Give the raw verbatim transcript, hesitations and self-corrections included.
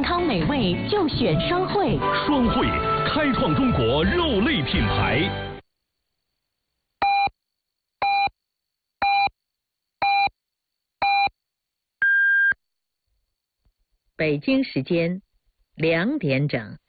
康美味就选双汇。 双汇开创中国肉类品牌。 北京时间两点整。